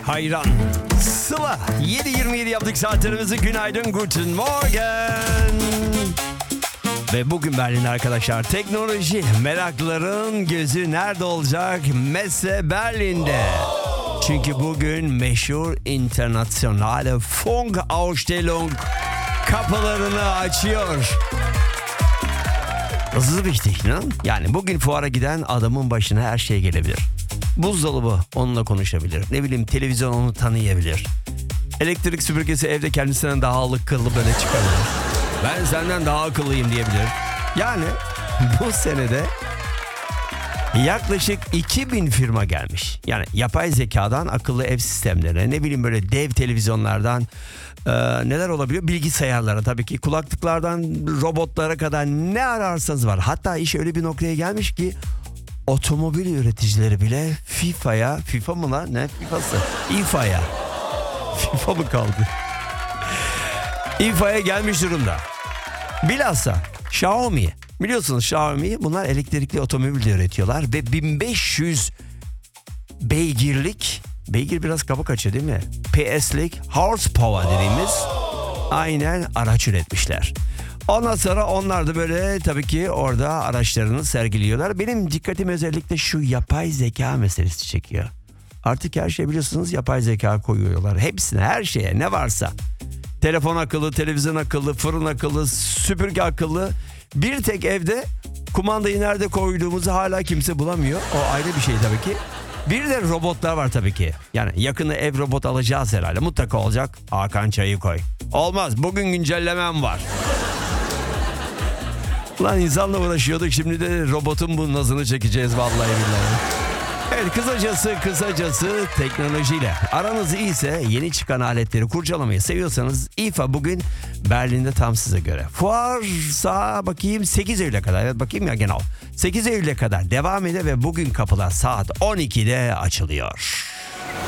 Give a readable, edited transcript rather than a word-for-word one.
hayran. Sıla 7.27 yaptık saatlerimizi. Günaydın, guten morgen. Ve bugün Berlin arkadaşlar, teknoloji meraklıların gözü nerede olacak? Messe Berlin'de. Çünkü bugün meşhur internationale Funkausstellung kapılarını açıyor. Hızlı wichtig, ne? Yani bugün fuara giden adamın başına her şey gelebilir. Buzdolabı onunla konuşabilir. Ne bileyim, televizyon onu tanıyabilir. Elektrik süpürgesi evde kendisinden daha akıllı böyle çıkabilir. Ben senden daha akıllıyım diyebilir. Yani bu senede yaklaşık 2000 firma gelmiş. Yani yapay zekadan akıllı ev sistemlerine, ne bileyim böyle dev televizyonlardan neler olabiliyor? Bilgisayarlara, tabii ki kulaklıklardan robotlara kadar ne ararsanız var. Hatta iş öyle bir noktaya gelmiş ki otomobil üreticileri bile FIFA mı lan? Ne FIFA'sı? İFA'ya. FIFA mı kaldı? İFA'ya gelmiş durumda. Bilhassa Xiaomi. Biliyorsunuz Xiaomi, bunlar elektrikli otomobil üretiyorlar ve 1500 beygir biraz kafa kaçıyor değil mi? PS'lik horsepower dediğimiz aynen araç üretmişler. Ondan sonra onlar da böyle tabii ki orada araçlarını sergiliyorlar. Benim dikkatimi özellikle şu yapay zeka meselesi çekiyor. Artık her şey biliyorsunuz yapay zeka koyuyorlar. Hepsine, her şeye ne varsa. Telefon akıllı, televizyon akıllı, fırın akıllı, süpürge akıllı. Bir tek evde kumandayı nerede koyduğumuzu hala kimse bulamıyor. O ayrı bir şey tabii ki. Bir de robotlar var tabii ki. Yani yakında ev robot alacağız herhalde. Mutlaka olacak. Hakan çayı koy. Olmaz, bugün güncellemem var. Lan insanla uğraşıyorduk, şimdi de robotun bu nazını çekeceğiz vallahi billahi. Evet, kısacası teknolojiyle aranız iyiyse, yeni çıkan aletleri kurcalamayı seviyorsanız İFA bugün Berlin'de tam size göre. Fuar bakayım 8 Eylül'e kadar. Evet, bakayım ya genel. 8 Eylül'e kadar devam ediyor ve bugün kapılar saat 12'de açılıyor.